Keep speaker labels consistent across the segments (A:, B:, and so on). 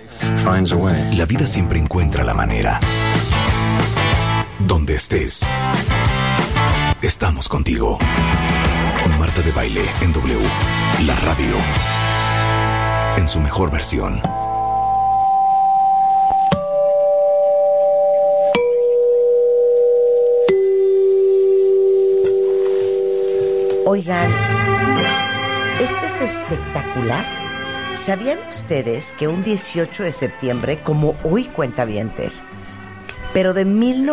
A: finds a way.
B: La vida siempre encuentra la manera. Donde estés, estamos contigo. Marta de Baile en W, la radio, en su mejor versión.
C: Oigan, esto es espectacular. ¿Sabían ustedes que un 18 de septiembre, como hoy cuentavientes, pero de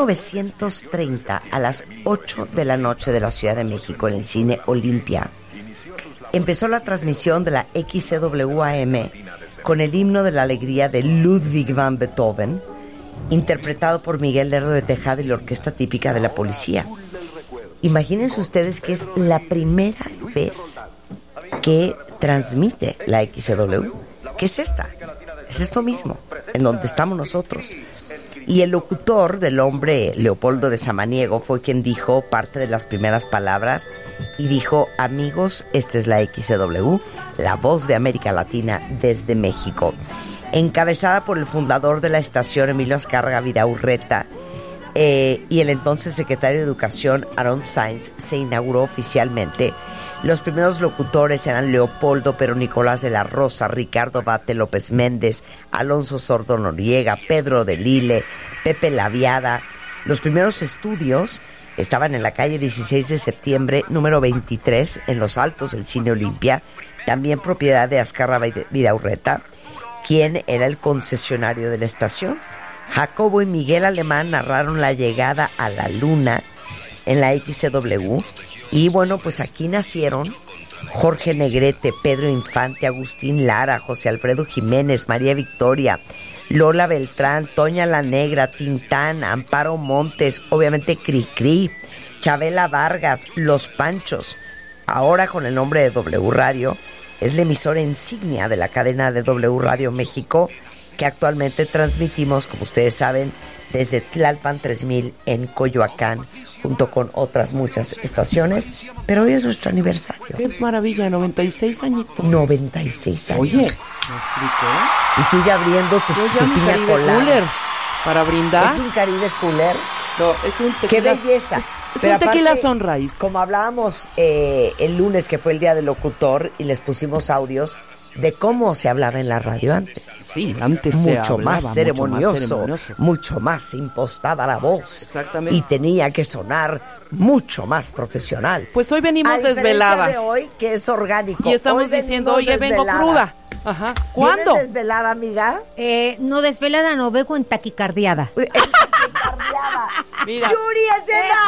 C: 1930 a las 8 de la noche de la Ciudad de México en el Cine Olimpia, empezó la transmisión de la XCWAM con el himno de la alegría de Ludwig van Beethoven, interpretado por Miguel Lerdo de Tejada y la orquesta típica de la policía? Imagínense ustedes que es la primera vez que transmite la XCW. ¿Qué es esta? Es esto mismo, en donde estamos nosotros. Y el locutor del hombre, Leopoldo de Samaniego, fue quien dijo parte de las primeras palabras y dijo: amigos, esta es la XCW, la voz de América Latina desde México. Encabezada por el fundador de la estación, Emilio Azcárraga Vidaurreta, y el entonces secretario de Educación, Aarón Sainz, se inauguró oficialmente. Los primeros locutores eran Leopoldo Pero Nicolás de la Rosa, Ricardo Bate López Méndez, Alonso Sordo Noriega, Pedro de Lille, Pepe Laviada. Los primeros estudios estaban en la calle 16 de septiembre, número 23, en los altos del Cine Olimpia, también propiedad de Azcárraga Vidaurreta, quien era el concesionario de la estación. Jacobo y Miguel Alemán narraron la llegada a la luna en la XCW. Y bueno, pues aquí nacieron Jorge Negrete, Pedro Infante, Agustín Lara, José Alfredo Jiménez, María Victoria, Lola Beltrán, Toña la Negra, Tintán, Amparo Montes, obviamente Cricri, Chabela Vargas, Los Panchos. Ahora con el nombre de W Radio, es la emisora insignia de la cadena de W Radio México, que actualmente transmitimos, como ustedes saben, desde Tlalpan 3000 en Coyoacán, junto con otras muchas estaciones, pero hoy es nuestro aniversario.
D: ¡Qué maravilla! 96 añitos.
C: 96 años.
D: Oye, ¿me explicó?
C: Y tú ya abriendo tu piña
D: Caribe
C: colada.
D: Cooler para brindar.
C: Es un Caribe Cooler.
D: No, es un tequila.
C: ¡Qué belleza!
D: Es un tequila Sunrise.
C: Como hablábamos el lunes, que fue el día del locutor, y les pusimos audios de cómo se hablaba en la radio antes.
D: Sí, antes
C: mucho más ceremonioso, mucho más impostada la voz.
D: Exactamente.
C: Y tenía que sonar mucho más profesional.
D: Pues hoy venimos desveladas.
C: De hoy, que es orgánico.
D: Y estamos diciendo, oye, vengo cruda. Ajá. ¿Cuándo?
C: ¿Vienes desvelada, amiga?
E: No, desvelada no, vengo en taquicardiada.
D: Mira.
C: ¡Yuri es en la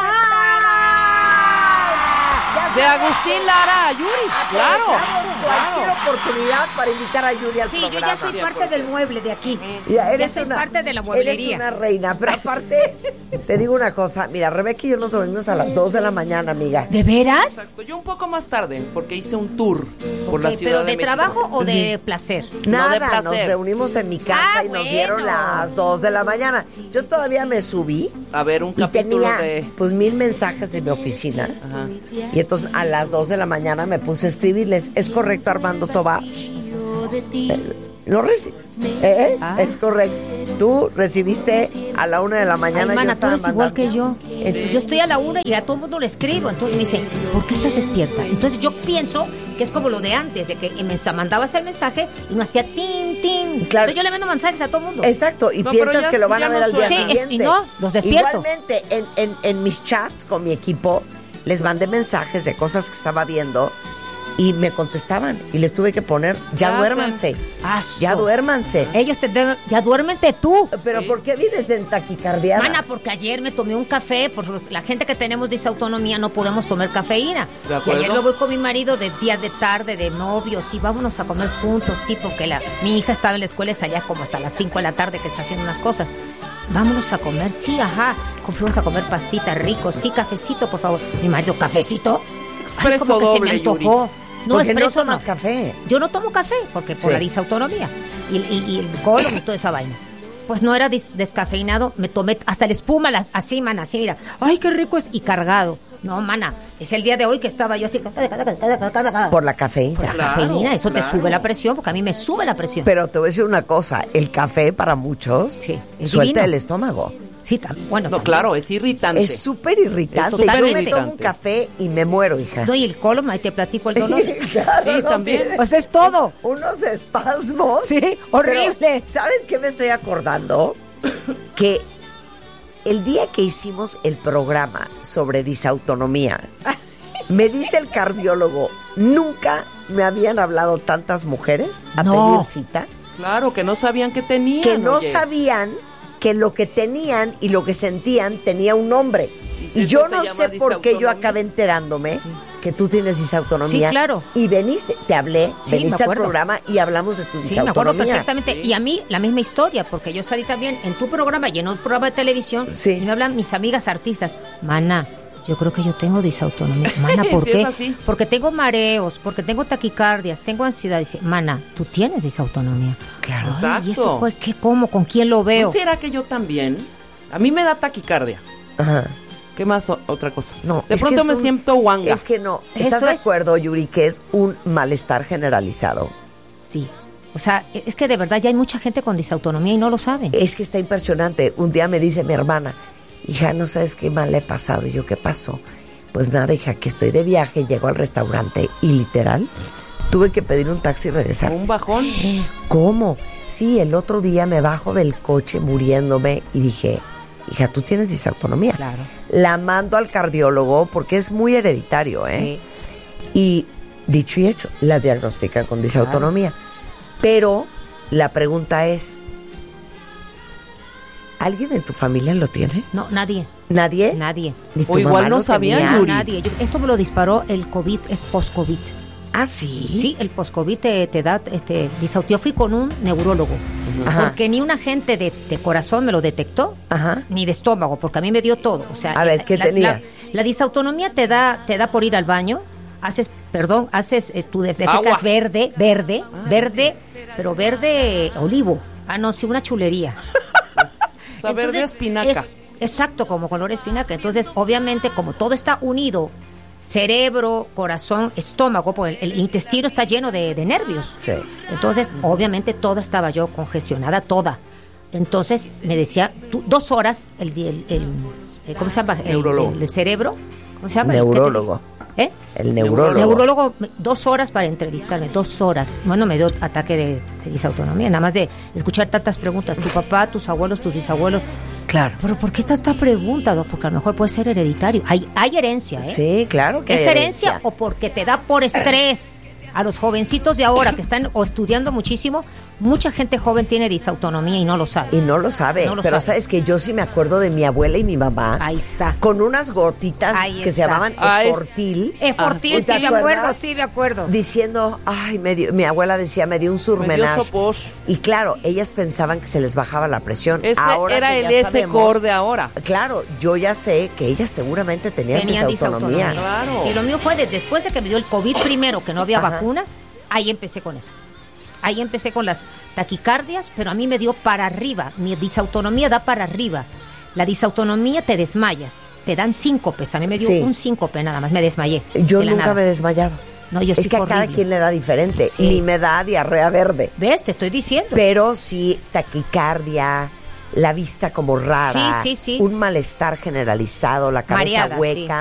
D: de Agustín Lara, Yuri, claro.
C: Cualquier oportunidad para invitar a Yuri al programa.
E: Sí, yo ya soy parte del mueble de aquí.
C: Ya,
E: ya soy parte de la mueblería.
C: Eres una reina, pero aparte, te digo una cosa. Mira, Rebeca y yo nos dormimos a las 2 de la mañana, amiga.
E: ¿De veras?
D: Exacto, yo un poco más tarde, porque hice un tour por la Ciudad de México.
E: ¿Pero de trabajo o de placer?
C: Nada,
D: no, de placer.
C: Nos reunimos en mi casa y nos dieron las 2 de la mañana. Yo todavía me subí
D: a ver un
C: y
D: capítulo
C: tenía
D: de...
C: pues 1000 mensajes en mi oficina.
D: Ajá.
C: Y entonces a las 2 de la mañana me puse a escribirles. ¿Es correcto, Armando Tobar? No es correcto. Tú recibiste a la 1 de la mañana.
E: Ay, mana, tú eres igual que yo.
C: Entonces,
E: yo estoy a la 1 y a todo el mundo le escribo. Entonces me dice, ¿por qué estás despierta? Entonces yo pienso que es como lo de antes, de que me mandabas el mensaje y no hacía tin, tin.
C: Claro.
E: Entonces yo le mando mensajes a todo el mundo.
C: Exacto, y
D: no,
C: piensas que lo van a ver al día siguiente.
E: Sí, y no, los despierto.
C: Igualmente, en mis chats con mi equipo, les mandé mensajes de cosas que estaba viendo y me contestaban. Y les tuve que poner, ya duérmanse. Ya duérmanse.
E: Ellos ya duérmete tú.
C: ¿Pero por qué vienes en taquicardia?
E: Mana, porque ayer me tomé un café. Por la gente que tenemos disautonomía no podemos tomar cafeína. Y ayer lo voy con mi marido de día, de tarde, de novios. Y vámonos a comer juntos, sí, porque mi hija estaba en la escuela, es allá como hasta las 5 de la tarde que está haciendo unas cosas. Vámonos a comer, sí, ajá. Fuimos a comer pastita rico, sí, cafecito, por favor. Mi marido, ¿cafecito?
D: Expreso
E: como que
D: doble,
E: se me antojó.
D: Yuri.
E: No,
C: porque
E: expreso
C: no tomas café.
E: Yo no tomo café porque por la disautonomía y el colon y toda esa vaina. Pues no era descafeinado, me tomé hasta la espuma, así, mana, así, mira. Ay, qué rico es, y cargado. No, mana, es el día de hoy que estaba yo así.
C: Por la cafeína.
E: Por la cafeína, eso te sube la presión, porque a mí me sube la presión.
C: Pero te voy a decir una cosa, el café para muchos suelta el estómago.
E: Sí, bueno.
D: No, claro, es irritante.
C: Es súper irritante. Yo me tomo un café y me muero, hija.
E: No, y el colon, ahí te platico el dolor.
C: Claro,
D: sí, también.
E: Pues es todo.
C: Unos espasmos.
E: Sí, horrible.
C: Pero, ¿sabes qué me estoy acordando? Que el día que hicimos el programa sobre disautonomía, me dice el cardiólogo, nunca me habían hablado tantas mujeres a pedir cita.
D: Claro, que no sabían que tenían.
C: Que no sabían que lo que tenían y lo que sentían tenía un nombre. Y yo no sé por qué yo acabé enterándome que tú tienes disautonomía.
E: Sí, claro.
C: Y veniste, te hablé, veniste al programa y hablamos de tu disautonomía.
E: Sí, me acuerdo perfectamente. Y a mí, la misma historia, porque yo salí también en tu programa y en un programa de televisión. Sí. Y me hablan mis amigas artistas. Mana, yo creo que yo tengo disautonomía. Mana, ¿por qué?
D: Es así.
E: Porque tengo mareos, porque tengo taquicardias, tengo ansiedad. Dice, mana, tú tienes disautonomía.
C: Claro.
D: Exacto.
E: ¿Y eso qué, cómo? ¿Con quién lo veo?
D: ¿No será que yo también? A mí me da taquicardia.
C: Ajá.
D: ¿Qué más otra cosa?
C: No,
D: de pronto me siento guanga.
C: Es que no. ¿Estás de acuerdo, Yuri, que es un malestar generalizado?
E: Sí. O sea, es que de verdad ya hay mucha gente con disautonomía y no lo saben.
C: Es que está impresionante. Un día me dice mi hermana, hija, ¿no sabes qué mal le he pasado? Y yo, ¿qué pasó? Pues nada, hija, que estoy de viaje, llego al restaurante y literal tuve que pedir un taxi y regresar.
D: ¿Un bajón?
C: ¿Cómo? Sí, el otro día me bajo del coche muriéndome y dije, hija, tú tienes disautonomía.
E: Claro.
C: La mando al cardiólogo porque es muy hereditario, ¿eh? Sí. Y dicho y hecho, la diagnostican con disautonomía. Claro. Pero la pregunta es, ¿alguien en tu familia lo tiene?
E: No, nadie.
C: ¿Nadie?
E: Nadie.
C: ¿Ni tu
D: o igual
C: mamá
D: no sabían, Yuri?
E: Nadie. Esto me lo disparó el COVID, es post-COVID.
C: ¿Ah, sí?
E: Sí, el post-COVID te da disautonomía. Yo fui con un neurólogo. Ajá. Porque ni un agente de corazón me lo detectó, ajá, ni de estómago, porque a mí me dio todo. O sea,
C: a ver, ¿qué tenías?
E: La disautonomía te da por ir al baño, haces tu defecas verde, pero verde olivo. Ah, no, sí, una chulería.
D: O sea, verde espinaca.
E: Exacto, como color espinaca. Entonces, obviamente, como todo está unido, cerebro, corazón, estómago, pues el intestino está lleno de nervios.
C: Sí.
E: Entonces, obviamente, toda estaba yo congestionada, toda. Entonces, me decía, 2 horas, ¿cómo se llama? El cerebro. ¿Cómo se llama?
C: Neurólogo. El neurólogo.
E: Neurólogo, 2 horas para entrevistarme, 2 horas. Bueno, me dio ataque de disautonomía, nada más de escuchar tantas preguntas. Tu papá, tus abuelos, tus bisabuelos.
C: Claro.
E: ¿Pero por qué tanta pregunta, Doc? Porque a lo mejor puede ser hereditario. Hay herencia, ¿eh?
C: Sí, claro que
E: ¿Es herencia o porque te da por estrés? A los jovencitos de ahora que están estudiando muchísimo, mucha gente joven tiene disautonomía y no lo sabe.
C: Y no lo sabe. Pero sabes que yo sí me acuerdo de mi abuela y mi mamá.
E: Ahí está.
C: Con unas gotitas que se llamaban Efortil.
E: Efortil, sí me acuerdo.
C: Diciendo, mi abuela decía, me dio un surmenage.
D: Me dio sopos.
C: Y claro, ellas pensaban que se les bajaba la presión.
D: Ese
C: ahora
D: era el S-Core de ahora.
C: Claro, yo ya sé que ellas seguramente tenían disautonomía.
E: Claro. Sí, lo mío fue después de que me dio el COVID primero, que no había vacuna, ahí empecé con eso. Ahí empecé con las taquicardias, pero a mí me dio para arriba. Mi disautonomía da para arriba. La disautonomía te desmayas. Te dan síncopes. A mí me dio un síncope nada más. Me desmayé.
C: Yo nunca me desmayaba.
E: No, yo
C: es que a cada quien le da diferente. Sí. Ni me da diarrea verde.
E: ¿Ves? Te estoy diciendo.
C: Pero sí, taquicardia, la vista como rara.
E: Sí.
C: Un malestar generalizado, la cabeza hueca. Sí.